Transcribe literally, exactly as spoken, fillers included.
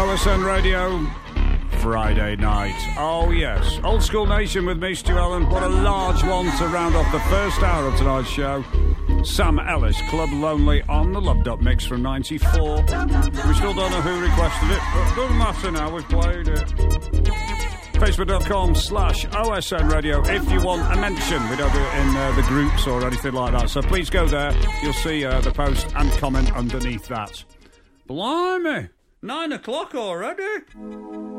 O S N Radio, Friday night. Oh, yes. Old School Nation with me, Stu Allen. What a large one to round off the first hour of tonight's show. Sam Ellis, Club Lonely on the Love Dot Mix from ninety-four. We still don't know who requested it, but it doesn't matter now, we've played it. Facebook.com slash OSN Radio if you want a mention. We don't do it in uh, the groups or anything like that, so please go there. You'll see uh, the post and comment underneath that. Blimey, nine o'clock already?